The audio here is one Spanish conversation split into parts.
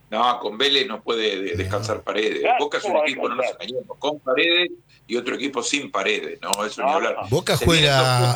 No, con Vélez no puede descansar Paredes. Boca es un equipo, no nos engañemos, con Paredes y otro equipo sin Paredes, ¿no? Eso ni hablar. Boca juega...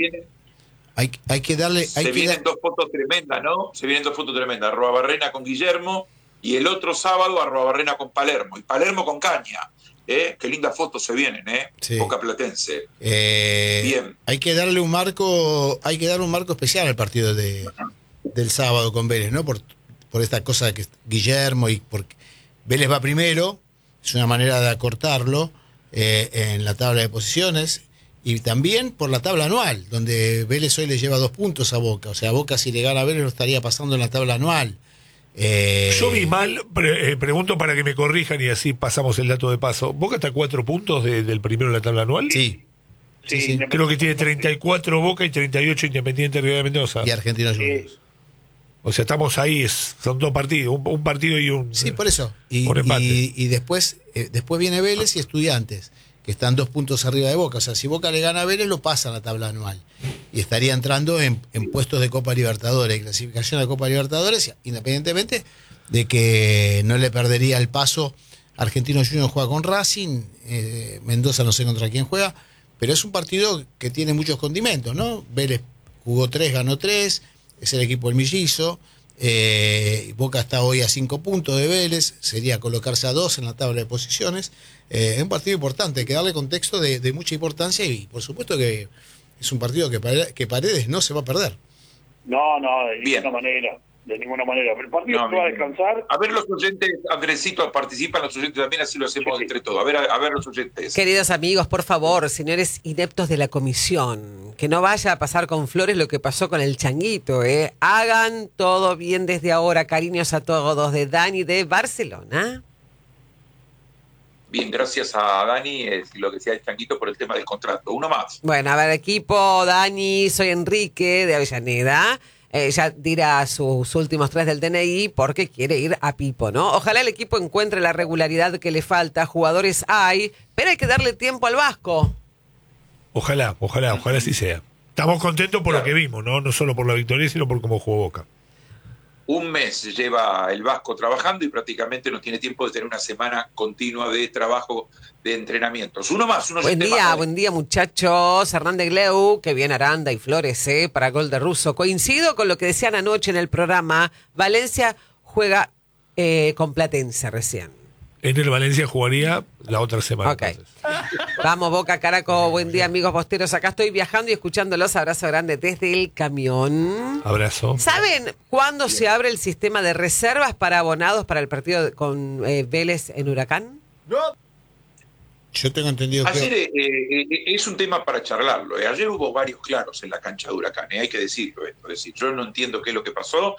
Hay que darle... Se vienen dos fotos tremendas, ¿no? Se vienen dos fotos tremendas. Arruabarrena con Guillermo y el otro sábado Arruabarrena con Palermo. Y Palermo con Caña. Qué lindas fotos se vienen, sí. Boca Platense. Bien. Hay que darle un marco, hay que darle un marco especial al partido del sábado con Vélez, ¿no? Por esta cosa de que Guillermo y porque Vélez va primero, es una manera de acortarlo en la tabla de posiciones, y también por la tabla anual, donde Vélez hoy le lleva 2 puntos a Boca. O sea, Boca si le gana a Vélez lo estaría pasando en la tabla anual. Yo vi mal, pregunto para que me corrijan y así pasamos el dato de paso. ¿Boca está a 4 puntos del primero de la tabla anual? Sí. Sí. Creo que tiene 34 Boca y 38 Independiente Río de Mendoza. Y Argentinos Juniors. O sea, estamos ahí, son 2 partidos, un partido y un... Sí, por eso. empate. Y después viene Vélez y Estudiantes, que están 2 puntos arriba de Boca. O sea, si Boca le gana a Vélez, lo pasa a la tabla anual. Y estaría entrando en puestos de Copa Libertadores, clasificación de Copa Libertadores, independientemente de que no le perdería el paso. Argentinos Juniors juega con Racing, Mendoza no sé contra quién juega, pero es un partido que tiene muchos condimentos, ¿no? Vélez jugó 3, ganó 3, es el equipo del Mellizo. Boca está hoy a 5 puntos de Vélez, sería colocarse a 2 en la tabla de posiciones. Es un partido importante, hay que darle contexto de mucha importancia, y por supuesto que es un partido que Paredes no se va a perder. No, de ninguna manera. Pero el partido se va a descansar. A ver los oyentes, Andresito, participan los oyentes también, así lo hacemos entre todos. A ver los oyentes. Queridos amigos, por favor, señores ineptos de la comisión, que no vaya a pasar con Flores lo que pasó con el Changuito, Hagan todo bien desde ahora. Cariños a todos, de Dani de Barcelona. Bien, gracias a Dani, lo que decía el Changuito, por el tema del contrato. Uno más. Bueno, a ver, equipo, Dani, soy Enrique de Avellaneda. Ya dirá sus últimos 3 del DNI porque quiere ir a Pipo, ¿no? Ojalá el equipo encuentre la regularidad que le falta. Jugadores hay, pero hay que darle tiempo al Vasco. Ojalá así sea. Estamos contentos por lo que vimos, ¿no? No solo por la victoria, sino por cómo jugó Boca. Un mes lleva el Vasco trabajando y prácticamente no tiene tiempo de tener una semana continua de trabajo, de entrenamientos. Uno más. Buen día, muchachos. Hernández Gleu, que bien Aranda y Flores, para gol de Russo. Coincido con lo que decían anoche en el programa. Valencia juega con Platense recién. En el Valencia jugaría la otra semana. Ok. Vamos, Boca, caraco. Buen día, amigos posteros. Acá estoy viajando y escuchándolos. Abrazo grande desde el camión. Abrazo. ¿Saben cuándo se abre el sistema de reservas para abonados para el partido con Vélez en Huracán? No. Yo tengo entendido que... Ayer es un tema para charlarlo. Ayer hubo varios claros en la cancha de Huracán. Hay que decirlo esto. Es decir, yo no entiendo qué es lo que pasó.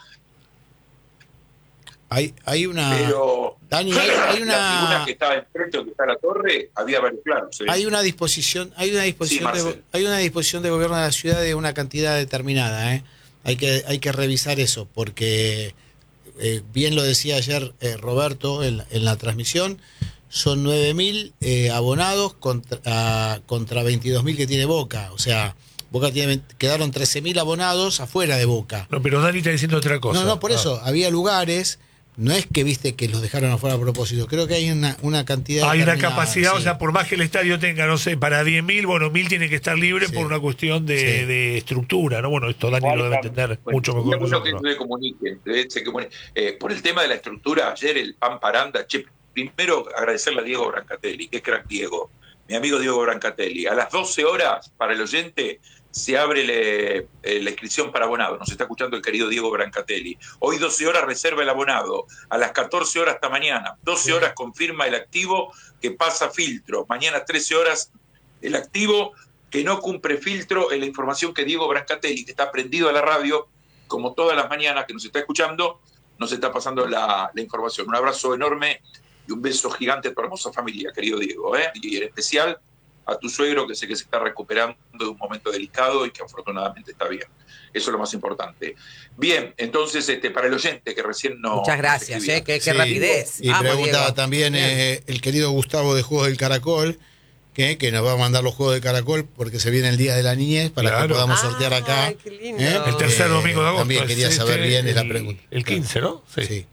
Hay una... Pero Dani, hay una... La tribuna que estaba enfrente o que está la torre, había varios claros. Hay una disposición, hay una disposición de gobierno de la ciudad de una cantidad determinada, Hay que revisar eso, porque bien lo decía ayer Roberto en la transmisión, son 9.000 abonados contra 22.000 que tiene Boca. O sea, Boca quedaron 13.000 abonados afuera de Boca. No, pero Dani está diciendo otra cosa. No, por eso, había lugares. No es que viste que los dejaron afuera a propósito. Creo que hay una cantidad. Hay una capacidad, sí. O sea, por más que el estadio tenga, no sé, para 10.000, bueno, 1.000 tiene que estar libre, sí, por una cuestión de estructura, ¿no? Bueno, esto Dani lo debe entender mucho mejor. Bueno, que se comuniquen, por el tema de la estructura, ayer el Pan Paranda, primero agradecerle a Diego Brancatelli, que es crack Diego, mi amigo Diego Brancatelli. A las 12 horas, para el oyente, se abre la inscripción para abonado. Nos está escuchando el querido Diego Brancatelli. Hoy 12 horas reserva el abonado. A las 14 horas hasta mañana. 12 horas confirma el activo que pasa filtro. Mañana 13 horas el activo que no cumple filtro. En la información que Diego Brancatelli, que está prendido a la radio, como todas las mañanas que nos está escuchando, nos está pasando la información. Un abrazo enorme y un beso gigante a tu hermosa familia, querido Diego. Y en especial a tu suegro, que sé que se está recuperando de un momento delicado y que afortunadamente está bien. Eso es lo más importante. Bien, entonces, para el oyente que recién no... Muchas gracias, qué rapidez. Y preguntaba también el querido Gustavo de Juegos del Caracol, que nos va a mandar los Juegos del Caracol porque se viene el Día de la Niñez para que podamos sortear acá. Qué lindo. El tercer domingo de agosto. También quería saber bien la pregunta. El 15, ¿no? Sí.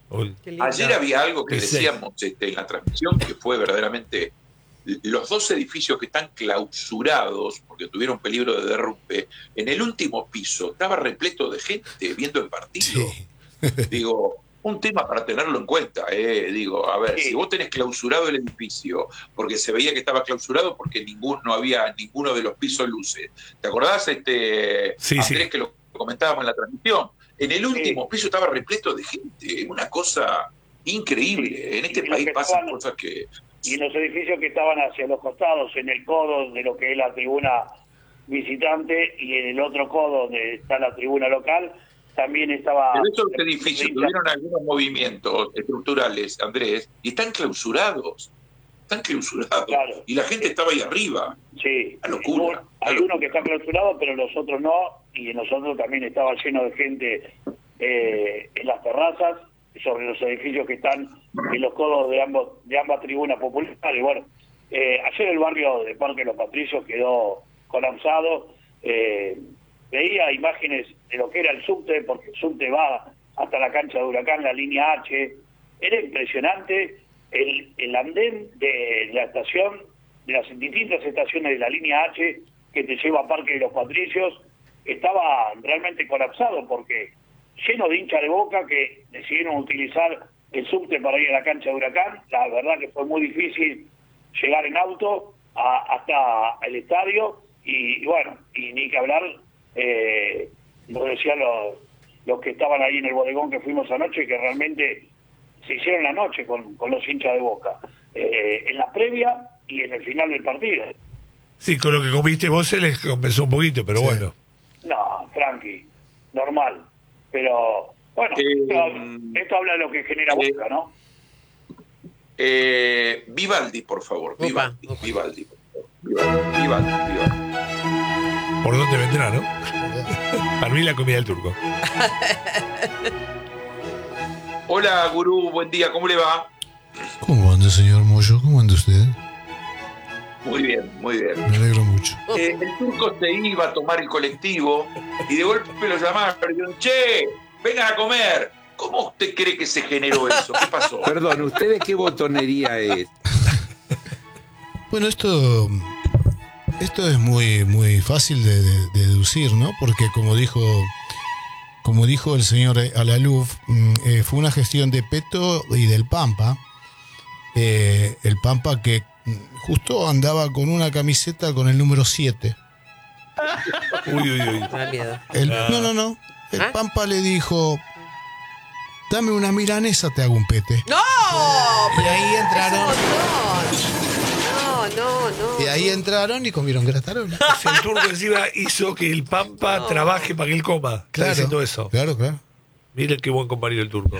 Ayer había algo que decíamos en la transmisión que fue verdaderamente... Los 2 edificios que están clausurados, porque tuvieron peligro de derrumbe, en el último piso estaba repleto de gente viendo el partido. Sí. Digo, un tema para tenerlo en cuenta. Digo, a ver, si vos tenés clausurado el edificio, porque se veía que estaba clausurado porque no había ninguno de los pisos luces. ¿Te acordás, Andrés, que lo comentábamos en la transmisión? En el último piso estaba repleto de gente. Una cosa increíble. En este país pasan cosas que... Y en los edificios que estaban hacia los costados, en el codo de lo que es la tribuna visitante y en el otro codo donde está la tribuna local, también estaba... Pero esos edificios tuvieron algunos movimientos estructurales, Andrés, y están clausurados. Claro. Y la gente estaba ahí arriba. Sí. La locura. Hay uno que está clausurado, pero los otros no, y en nosotros también estaba lleno de gente en las terrazas, sobre los edificios que están en los codos de ambas tribunas populares. Y bueno, ayer el barrio de Parque de los Patricios quedó colapsado. Veía imágenes de lo que era el subte, porque el subte va hasta la cancha de Huracán, la línea H. Era impresionante el andén de la estación, de las distintas estaciones de la línea H que te lleva a Parque de los Patricios. Estaba realmente colapsado porque lleno de hinchas de Boca que decidieron utilizar el subte para ir a la cancha de Huracán. La verdad que fue muy difícil llegar en auto hasta el estadio y bueno, y ni que hablar, lo decían los que estaban ahí en el bodegón que fuimos anoche, que realmente se hicieron la noche con los hinchas de Boca, en la previa y en el final del partido. Sí, con lo que comiste vos se les compensó un poquito, pero bueno. No, tranqui, normal. Pero, bueno, esto habla de lo que genera Boca, ¿no? Vivaldi, por favor. Vivaldi. ¿Por dónde vendrá, no? Para mí la comida del turco. Hola, gurú, buen día, ¿cómo le va? ¿Cómo anda, señor Moyo? ¿Cómo anda usted? Muy bien, muy bien. Me alegro mucho. El turco se iba a tomar el colectivo y de golpe lo llamaron y dijeron, che, vengan a comer. ¿Cómo usted cree que se generó eso? ¿Qué pasó? Perdón, ¿usted de qué botonería es? Bueno, esto es muy fácil de deducir, ¿no? Porque como dijo el señor Alaluf, fue una gestión de Peto y del Pampa. El Pampa que justo andaba con una camiseta con el número 7. Uy. No. El Pampa le dijo, dame una milanesa, te hago un pete. ¡No! Y ahí entraron. No. Y ahí entraron y comieron gratarola. El turco encima hizo que el Pampa trabaje para que él coma. Claro, diciendo eso. Claro. Miren qué buen compañero el turco.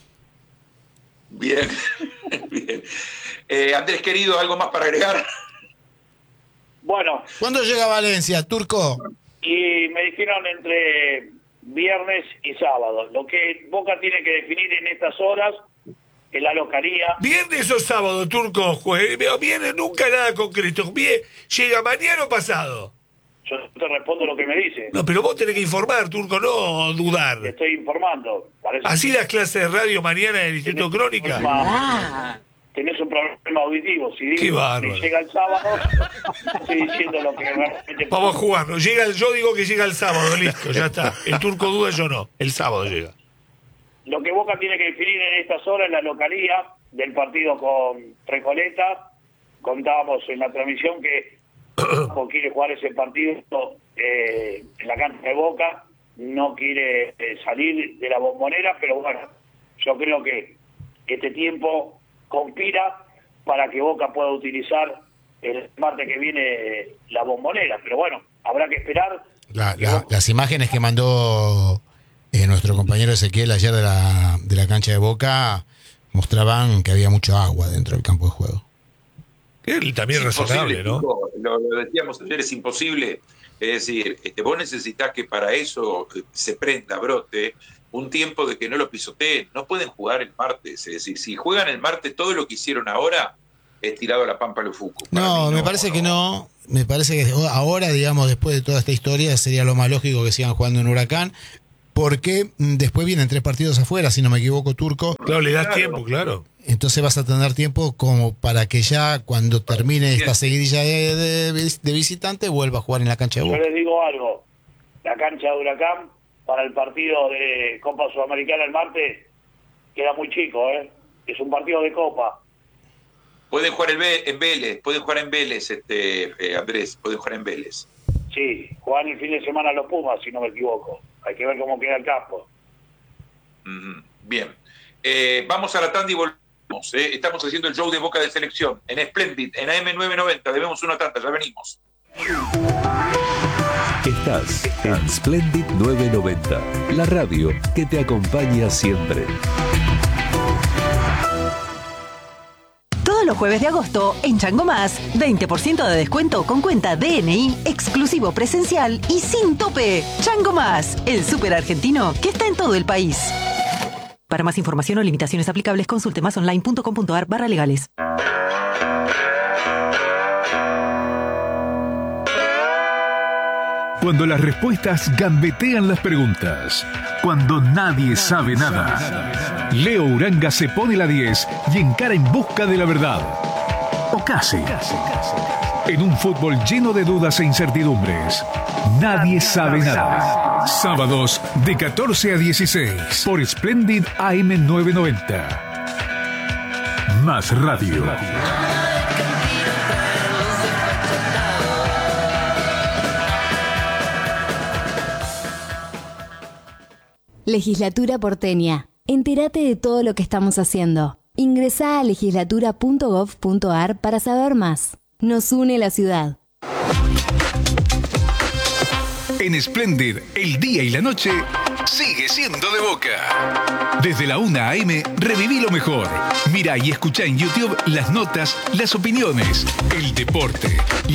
Bien. Andrés, querido, ¿algo más para agregar? Bueno. ¿Cuándo llega Valencia, turco? Y me dijeron entre viernes y sábado. Lo que Boca tiene que definir en estas horas es la localía. ¿Viernes o sábado, turco? Viene nunca nada concreto. ¿Llega mañana o pasado? Yo te respondo lo que me dice. No, pero vos tenés que informar, turco, no dudar. Te estoy informando. Así las clases de radio mañana en el Instituto Crónica. Tenés un problema auditivo. Si digo que llega el sábado, estoy diciendo lo que realmente... Vamos a jugarlo. Yo digo que llega el sábado, listo, ya está. El turco duda, yo no. El sábado llega. Lo que Boca tiene que definir en estas horas es la localía del partido con Recoleta. Contábamos en la transmisión que Boca quiere jugar ese partido en la cancha de Boca. No quiere salir de la Bombonera, pero bueno, yo creo que este tiempo conspira para que Boca pueda utilizar el martes que viene la Bombonera. Pero bueno, habrá que esperar. Las imágenes que mandó nuestro compañero Ezequiel ayer de la cancha de Boca mostraban que había mucho agua dentro del campo de juego. Él también es razonable, ¿no? Lo decíamos ayer, es imposible. Es decir, vos necesitás que para eso se prenda, brote, un tiempo de que no lo pisoteen. No pueden jugar el martes. Es decir, si juegan el martes, todo lo que hicieron ahora es tirado a la pampa a lo Fuco. No, me parece que no. Me parece que ahora, digamos, después de toda esta historia, sería lo más lógico que sigan jugando en Huracán. porque después vienen 3 partidos afuera, si no me equivoco, Turco. Claro, le das tiempo, claro. Entonces vas a tener tiempo como para que ya cuando termine esta seguidilla de visitantes vuelva a jugar en la cancha de Yo Boca. les digo algo, la cancha de Huracán para el partido de Copa Sudamericana el martes queda muy chico, es un partido de Copa. Pueden jugar en Vélez, Andrés, pueden jugar en Vélez. Sí, juegan el fin de semana los Pumas, si no me equivoco. Hay que ver cómo queda el campo. Bien. Vamos a la tanda y volvemos. Estamos haciendo el show de Boca de Selección en Splendid, en AM990. Debemos una tanda, ya venimos. Estás en Splendid 990, la radio que te acompaña siempre. Todos los jueves de agosto, en Chango Más, 20% de descuento con cuenta DNI, exclusivo presencial y sin tope. Chango Más, el súper argentino que está en todo el país. Para más información o limitaciones aplicables, consulte masonline.com.ar/legales. Cuando las respuestas gambetean las preguntas. Cuando nadie sabe nada. Leo Uranga se pone la 10 y encara en busca de la verdad. O casi. En un fútbol lleno de dudas e incertidumbres. Nadie sabe nada. Sábados de 14 a 16 por Splendid AM990. Más radio. Legislatura porteña. Entérate de todo lo que estamos haciendo. Ingresá a legislatura.gov.ar para saber más. Nos une la ciudad. En Splendid, el día y la noche sigue siendo de Boca. Desde la 1 a.m. reviví lo mejor. Mirá y escuchá en YouTube las notas, las opiniones, el deporte,